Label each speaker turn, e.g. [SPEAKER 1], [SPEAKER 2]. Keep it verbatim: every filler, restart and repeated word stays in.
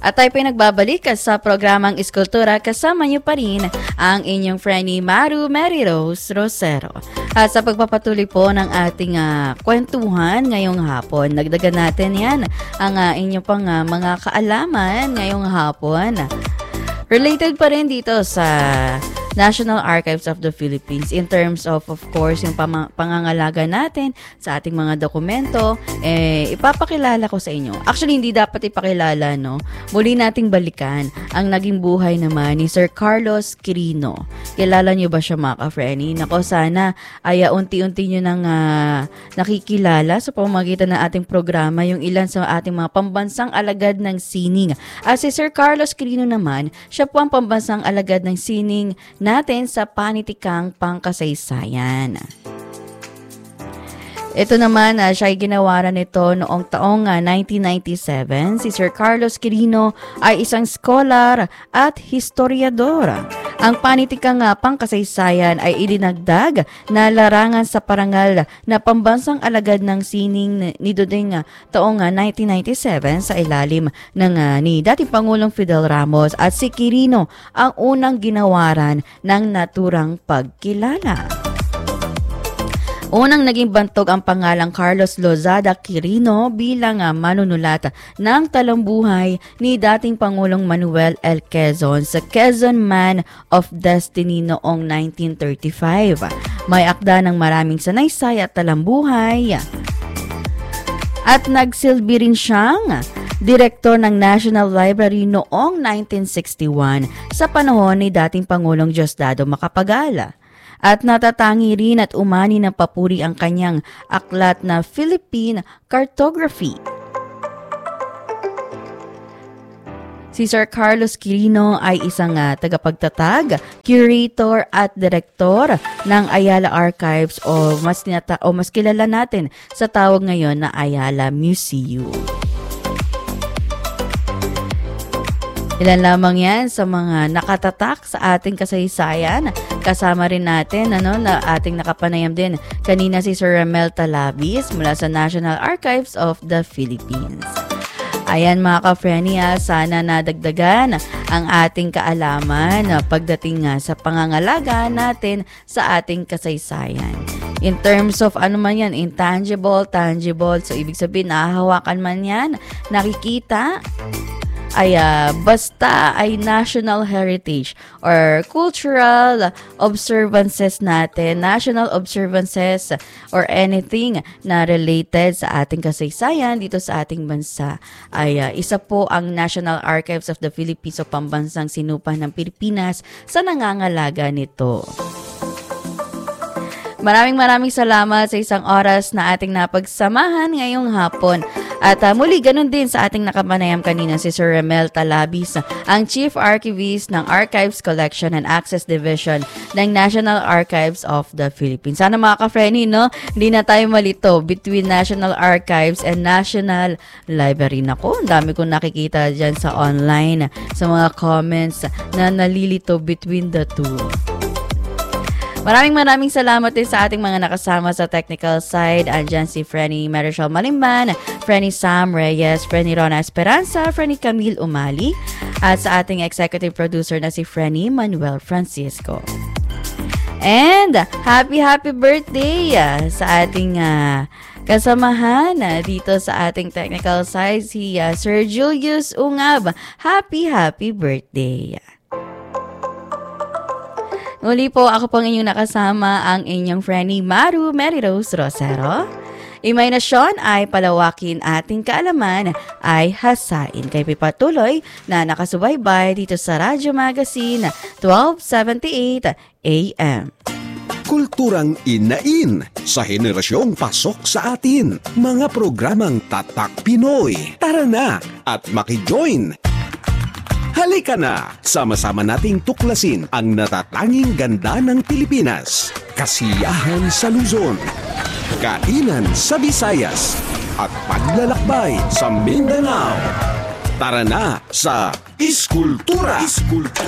[SPEAKER 1] At tayo po'y nagbabalik sa programang Iskultura, kasama niyo pa rin ang inyong friendly Maru Mary Rose Rosero. At sa pagpapatuloy po ng ating uh, kwentuhan ngayong hapon, nagdagan natin yan ang uh, inyong pang uh, mga kaalaman ngayong hapon. Related pa rin dito sa National Archives of the Philippines in terms of, of course, yung pang- pangangalaga natin sa ating mga dokumento, eh, ipapakilala ko sa inyo. Actually, hindi dapat ipakilala, no? Muli nating balikan ang naging buhay naman ni Sir Carlos Quirino. Kilala niyo ba siya, mga ka-Frenny? Nako, sana ay uh, unti-unti nyo nang uh, nakikilala sa pamamagitan ng ating programa yung ilan sa ating mga pambansang alagad ng sining. At si Sir Carlos Quirino naman, siya po ang pambansang alagad ng sining natin sa panitikang pangkasaysayan. Ito naman, uh, siya ay ginawaran nito noong taong uh, nineteen ninety-seven. Si Sir Carlos Quirino ay isang scholar at historiador. Ang panitikang uh, pangkasaysayan ay idinagdag na larangan sa parangal na pambansang alagad ng sining ni Duding uh, taong uh, nineteen ninety-seven sa ilalim ng uh, ni dating Pangulong Fidel Ramos, at si Quirino ang unang ginawaran ng naturang pagkilala. Unang naging bantog ang pangalang Carlos Lozada Quirino bilang uh, manunulat ng talambuhay ni dating Pangulong Manuel L. Quezon sa Quezon Man of Destiny noong nineteen thirty-five. May akda ng maraming sanaysay at talambuhay. At nagsilbi rin siyang direktor ng National Library noong nineteen sixty-one sa panahon ni dating Pangulong Diosdado Macapagal. At natatangi rin at umani ng papuri ang kanyang aklat na Philippine Cartography. Si Sir Carlos Quirino ay isang uh, tagapagtatag, curator at direktor ng Ayala Archives, o mas, tinata- o mas kilala natin sa tawag ngayon na Ayala Museum. Ilan lamang yan sa mga nakatatak sa ating kasaysayan. Kasama rin natin ano, na ating nakapanayam din kanina si Sir Ramel Talabis mula sa National Archives of the Philippines. Ayan mga ka-Frenny, sana nadagdagan ang ating kaalaman pagdating nga sa pangangalaga natin sa ating kasaysayan. In terms of ano man yan, intangible, tangible, so ibig sabihin nahahawakan man yan, nakikita, ay uh, basta ay national heritage or cultural observances natin, national observances or anything na related sa ating kasaysayan dito sa ating bansa, ay uh, isa po ang National Archives of the Philippines o pambansang sinupa ng Pilipinas sa nangangalaga nito. Maraming maraming salamat sa isang oras na ating napagsamahan ngayong hapon. At uh, muli, ganun din sa ating nakapanayam kanina si Sir Ramel Talabis, ang Chief Archivist ng Archives Collection and Access Division ng National Archives of the Philippines. Sana mga ka-Frenny, no? Hindi na tayo malito between National Archives and National Library. Naku, ang dami kong nakikita dyan sa online, sa mga comments na nalilito between the two. Maraming maraming salamat din sa ating mga nakasama sa technical side. Andyan si Frenny Marichal Malimban, Frenny Sam Reyes, Frenny Rona Esperanza, Frenny Camille Umali, at sa ating executive producer na si Frenny Manuel Francisco. And happy happy birthday uh, sa ating uh, kasamahan uh, dito sa ating technical side, si uh, Sir Julius Ungab. Happy happy birthday! Muli po, ako pong inyong nakasama, ang inyong friendly Maru Mary Rose Rosero. Imahinasyon ay palawakin, ating kaalaman ay hasain. Kay pipatuloy na nakasubaybay dito sa Radyo Magazine twelve seventy-eight A M.
[SPEAKER 2] Kulturang inain sa henerasyong pasok sa atin. Mga programang Tatak Pinoy. Tara na at maki-join! Halika na! Sama-sama nating tuklasin ang natatanging ganda ng Pilipinas. Kasiyahan sa Luzon, kainan sa Visayas, at paglalakbay sa Mindanao. Tara na sa Iskultura! Iskultura!